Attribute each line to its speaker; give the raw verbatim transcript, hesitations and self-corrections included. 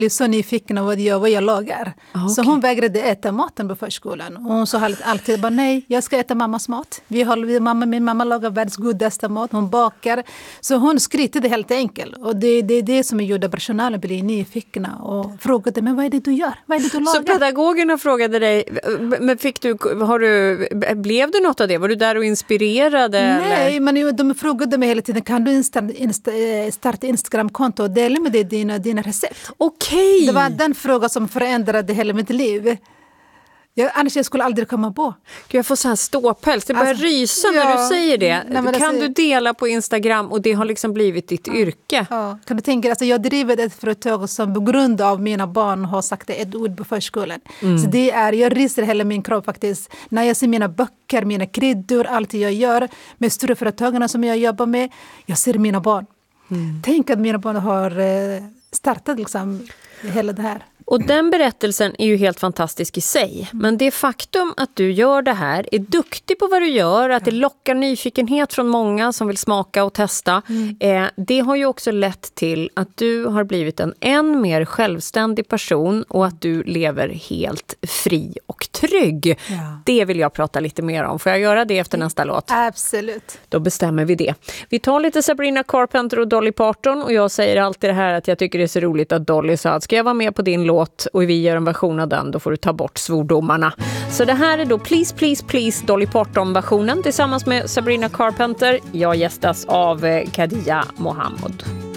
Speaker 1: så nyfiken av vad jag, vad jag lagar.
Speaker 2: Ah, okay.
Speaker 1: Så hon vägrade äta maten på förskolan. Och hon sa alltid bara nej, jag ska äta mammas mat. Vi håller, vi, mamma, min mamma lagar världens godaste mat, hon bakar. Så hon skrytade helt enkelt. Och det är det, det som gjorde personalen bli nyfikna och frågade, men vad är det du gör? Vad är det du lagar?
Speaker 2: Så pedagogerna frågade dig, men fick du, har du, blev det något av det? Var du där och inspirerade?
Speaker 1: Nej,
Speaker 2: eller?
Speaker 1: men de frågade mig hela tiden, kan du insta, insta, starta Instagram-konto och dela med dig dina, dina recept?
Speaker 2: Okej.
Speaker 1: Det var den frågan som förändrade hela mitt liv. Jag, annars jag skulle aldrig komma på.
Speaker 2: Gud, jag får så här ståpäls. Det börjar alltså, rysa när ja, du säger det. Nej, kan alltså, du dela på Instagram och det har liksom blivit ditt ja, yrke?
Speaker 1: Ja, kan du tänka alltså, jag driver ett företag som på grund av mina barn har sagt ett ord på förskolan. Mm. Så det är, jag ryser hela min kropp faktiskt. När jag ser mina böcker, mina kryddor, allt jag gör med stora företagarna som jag jobbar med. Jag ser mina barn. Mm. Tänk att mina barn har eh, startat liksom hela det här.
Speaker 2: Och den berättelsen är ju helt fantastisk i sig. Men det faktum att du gör det här, är duktig på vad du gör, att det lockar nyfikenhet från många som vill smaka och testa. Mm. Eh, det har ju också lett till att du har blivit en än mer självständig person och att du lever helt fri och trygg. Ja. Det vill jag prata lite mer om. Får jag göra det efter nästa låt?
Speaker 1: Absolut.
Speaker 2: Då bestämmer vi det. Vi tar lite Sabrina Carpenter och Dolly Parton och jag säger alltid det här att jag tycker det är så roligt att Dolly sa att ska jag vara med på din låt och vi gör en version av den, då får du ta bort svordomarna. Så det här är då Please, Please, Please Dolly Parton-versionen tillsammans med Sabrina Carpenter. Jag gästas av Kadia Mohammed.